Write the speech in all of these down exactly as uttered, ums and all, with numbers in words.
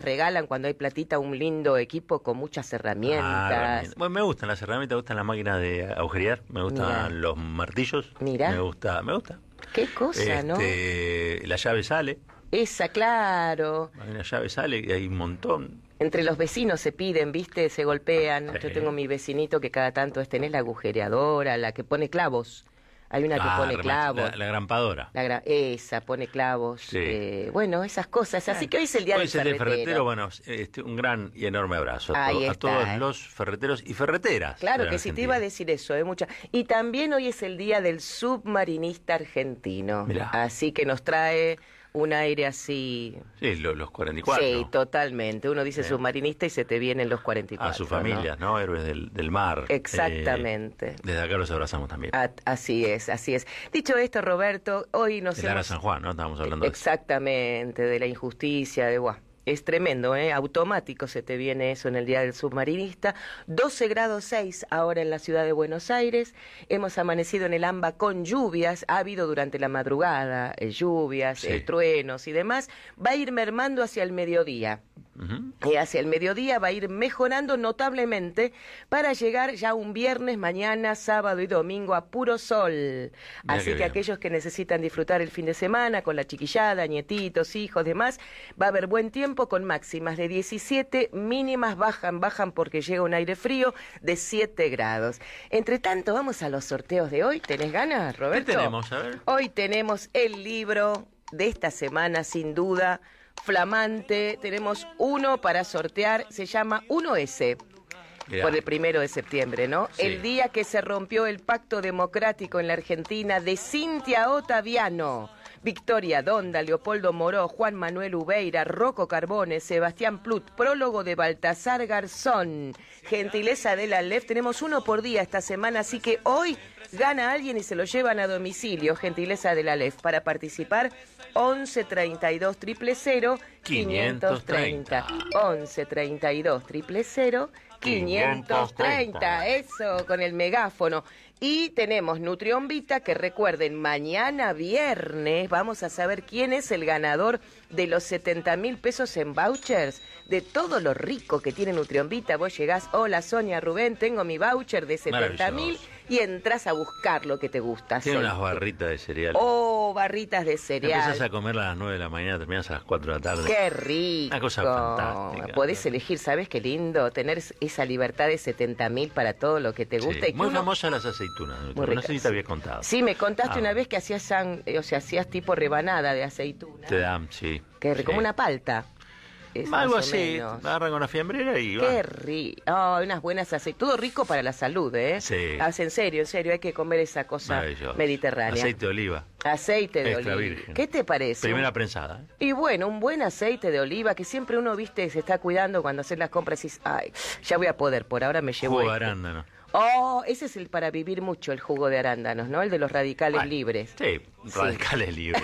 regalan cuando hay platita un lindo equipo con muchas herramientas. Ah, herramientas. Bueno, me gustan las herramientas, me gustan las máquinas de agujerear, me gustan Mirá. los martillos. Mirá. Me gusta, me gusta. Qué cosa, este, ¿no? La llave sale. Esa, claro. Hay una llave sale y hay un montón. Entre los vecinos se piden, ¿viste? Se golpean. Sí. Yo tengo mi vecinito que cada tanto es, tenés la agujereadora, la que pone clavos. Hay una que ah, pone clavos. La, la grampadora. La gra esa, pone clavos. Sí. Eh, bueno, esas cosas. Así que hoy es el día hoy del es el ferretero. ferretero. Bueno, este, un gran y enorme abrazo a, Ahí todo, está, a todos eh. los ferreteros y ferreteras. Claro que sí, te iba a decir eso, ¿eh? Mucha. Y también hoy es el día del submarinista argentino. Mirá. Así que nos trae un aire así. Sí, los, los cuarenta y cuatro. Sí, totalmente. Uno dice sí. submarinista y se te vienen los cuarenta y cuatro. A sus familias, ¿no? ¿no? Héroes del, del mar. Exactamente. Eh, desde acá los abrazamos también. A, así es, así es. Dicho esto, Roberto, hoy nos El hemos... Ara San Juan, ¿no? Estábamos hablando Exactamente, de, de la injusticia, de... Buah. Es tremendo, ¿eh? Automático se te viene eso en el Día del Submarinista. doce grados seis ahora en la ciudad de Buenos Aires. Hemos amanecido en el AMBA con lluvias. Ha habido durante la madrugada eh, lluvias, sí. eh, truenos y demás. Va a ir mermando hacia el mediodía. Uh-huh. Y hacia el mediodía va a ir mejorando notablemente para llegar ya un viernes, mañana, sábado y domingo a puro sol. Mira Así que bien. aquellos que necesitan disfrutar el fin de semana con la chiquillada, nietitos, hijos, demás, va a haber buen tiempo con máximas de diecisiete, mínimas bajan, bajan porque llega un aire frío de siete grados. Entre tanto, vamos a los sorteos de hoy. ¿Tenés ganas, Roberto? ¿Qué tenemos? A ver. Hoy tenemos el libro de esta semana, sin duda, flamante. Tenemos uno para sortear, se llama uno ese. Mirá. Por el primero de septiembre, ¿no? Sí. El día que se rompió el pacto democrático en la Argentina, de Cintia Ottaviano, Victoria Donda, Leopoldo Moró, Juan Manuel Ubeira, Rocco Carbone, Sebastián Plut, prólogo de Baltasar Garzón, gentileza de la L E F. Tenemos uno por día esta semana, así que hoy gana alguien y se lo llevan a domicilio, gentileza de la L E F. Para participar, once treinta y dos cero cero quinientos treinta. once treinta y dos cero cero quinientos treinta. Eso, con el megáfono. Y tenemos Nutrión Vita, que recuerden, mañana viernes vamos a saber quién es el ganador de los setenta mil pesos en vouchers, de todo lo rico que tiene Nutrión Vita. Vos llegás, hola Sonia, Rubén, tengo mi voucher de setenta mil y entras a buscar lo que te gusta. Tiene aceite. unas barritas de cereal. Oh, barritas de cereal. Empiezas a comerlas a las nueve de la mañana, terminas a las cuatro de la tarde. Qué rico. Una cosa fantástica. Podés elegir, ¿sabes qué lindo? Tener esa libertad de setenta mil para todo lo que te gusta. Sí, y que muy uno... famosas las aceitunas. Muy no sé si te había contado. Sí, me contaste ah. una vez que hacías, o sea, hacías tipo rebanada de aceituna. Te dan, sí. Que sí. como una palta. Es algo más o así, menos. agarran con la fiambrera y va. Qué rico. Oh, unas buenas aceitunas. Todo rico para la salud, ¿eh? Sí. Ah, en serio, en serio, hay que comer esa cosa mediterránea. Aceite de oliva. Aceite de Extra oliva. virgen. ¿Qué te parece? Primera prensada. ¿eh? Y bueno, un buen aceite de oliva que siempre uno, viste, se está cuidando cuando haces las compras y dices, ay, ya voy a poder, por ahora me llevo Jugo de este. arándano. Oh, ese es el para vivir mucho, el jugo de arándanos, ¿no? El de los radicales Ay, libres. Sí, radicales sí. libres.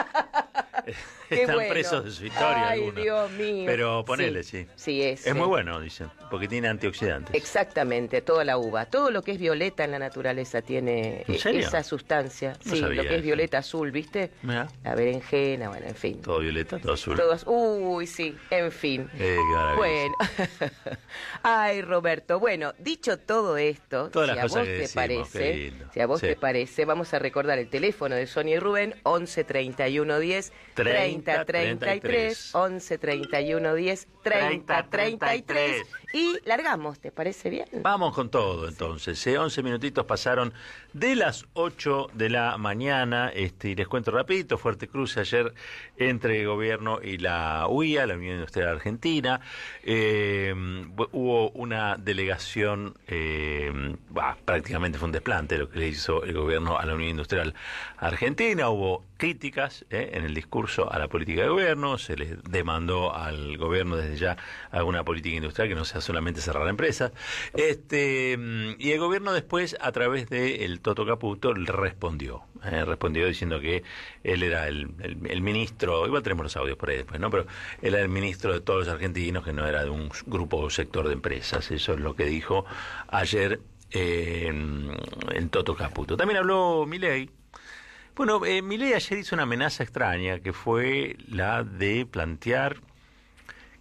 Qué Están bueno. presos de su historia Ay, algunos. Dios mío. Pero ponele, sí. Sí, sí es. Es sí. muy bueno, dicen, porque tiene antioxidantes. Exactamente, toda la uva. Todo lo que es violeta en la naturaleza tiene ¿En serio? esa sustancia. No sí, sabía lo que es eso. violeta azul, ¿viste? Mirá. La berenjena, bueno, en fin. Todo violeta, todo azul. Todos, uy, sí, en fin. Eh, qué maravilla. Bueno, ay, Roberto, bueno, dicho todo esto, Todas si las a vos cosas que te decimos, qué parece, lindo. si a vos Sí. te parece, vamos a recordar el teléfono de Sonia y Rubén, once treinta y uno diez treinta treinta y tres, once treinta y uno diez treinta treinta y tres, y largamos, ¿te parece bien? Vamos con todo entonces, eh, once minutitos pasaron de las ocho de la mañana, este, y les cuento rapidito, fuerte cruce ayer entre el gobierno y la U I A, la Unión Industrial Argentina, eh, hubo una delegación, eh, bah, prácticamente fue un desplante lo que le hizo el gobierno a la Unión Industrial Argentina, hubo críticas eh, en el discurso a la política de gobierno, se les demandó al gobierno desde ya alguna política industrial que no sea solamente cerrar empresas, este y el gobierno después a través de el Toto Caputo respondió, eh, respondió diciendo que él era el, el, el ministro, igual tenemos los audios por ahí después, ¿no? Pero él era el ministro de todos los argentinos, que no era de un grupo o sector de empresas, eso es lo que dijo ayer eh, el Toto Caputo. También habló Milei. Bueno, eh, Milei ayer hizo una amenaza extraña, que fue la de plantear